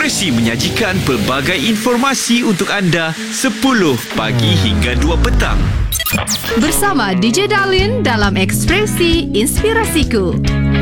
Ekspresi menyajikan pelbagai informasi untuk anda 10 pagi hingga 2 petang. Bersama DJ Darlin dalam Ekspresi Inspirasiku.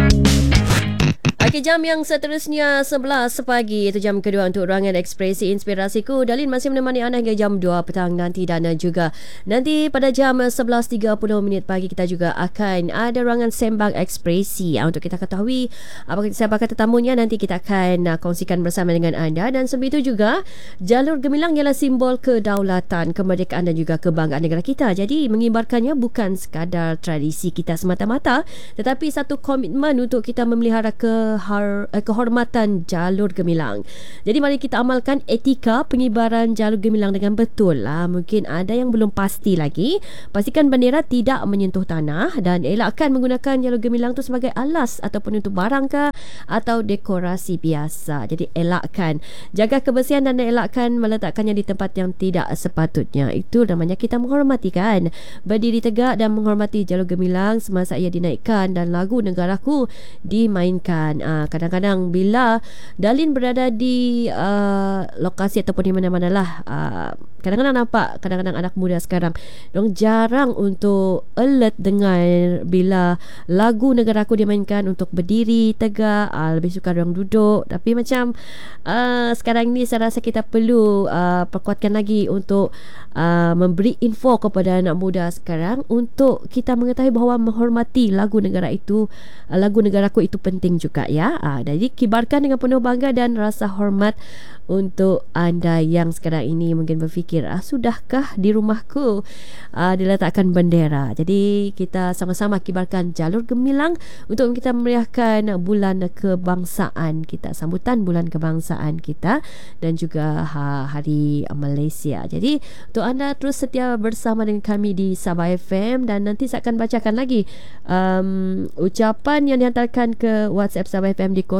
Okey, jam yang seterusnya 11 pagi, itu jam kedua untuk ruangan Ekspresi Inspirasiku. Darlin masih menemani anda hingga jam 2 petang nanti, dan juga nanti pada jam 11.30 pagi kita juga akan ada ruangan Sembang Ekspresi. Untuk kita ketahui siapa kata tetamunya, nanti kita akan kongsikan bersama dengan anda. Dan sebab itu juga jalur gemilang ialah simbol kedaulatan, kemerdekaan dan juga kebanggaan negara kita. Jadi mengibarkannya bukan sekadar tradisi kita semata-mata, tetapi satu komitmen untuk kita memelihara kehormatan jalur gemilang. Jadi mari kita amalkan etika pengibaran jalur gemilang dengan betul. Mungkin ada yang belum pasti lagi. Pastikan bendera tidak menyentuh tanah dan elakkan menggunakan jalur gemilang itu sebagai alas ataupun untuk barang ke atau dekorasi biasa. Jadi elakkan, jaga kebersihan dan elakkan meletakkannya di tempat yang tidak sepatutnya. Itu namanya kita menghormati kan. Berdiri tegak dan menghormati jalur gemilang semasa ia dinaikkan dan lagu Negaraku dimainkan. Kadang-kadang bila Darlin berada di lokasi ataupun di mana-mana lah, kadang-kadang nampak anak muda sekarang dong jarang untuk alert dengan bila lagu Negaraku dimainkan untuk berdiri tegak, lebih suka orang duduk. Tapi macam sekarang ni saya rasa kita perlu perkuatkan lagi untuk memberi info kepada anak muda sekarang untuk kita mengetahui bahawa menghormati lagu negara itu, lagu Negaraku itu penting juga ya. Jadi kibarkan dengan penuh bangga dan rasa hormat. Untuk anda yang sekarang ini mungkin berfikir, sudahkah di rumahku diletakkan bendera? Jadi kita sama-sama kibarkan jalur gemilang untuk kita meriahkan bulan kebangsaan kita, sambutan bulan kebangsaan kita dan juga Hari Malaysia. Jadi untuk anda terus setia bersama dengan kami di Sabah FM, dan nanti saya akan bacakan lagi ucapan yang dihantarkan ke WhatsApp Sabah FM di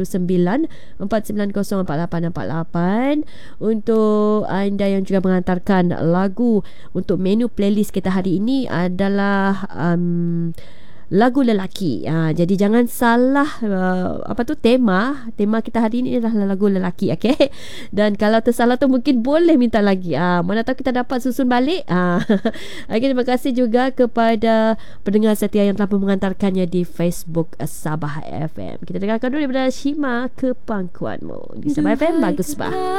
019-490-4848. Untuk anda yang juga menghantarkan lagu untuk menu playlist kita hari ini adalah lagu lelaki. Jadi jangan salah tema kita hari ini adalah lagu lelaki, okey. Dan kalau tersalah tu mungkin boleh minta lagi. Mana tahu kita dapat susun balik. Okay, terima kasih juga kepada pendengar setia yang telah mengantarkannya di Facebook Sabah FM. Kita dengarkan dulu daripada Shima Kepangkuanmu di Sabah FM. Bagus bah.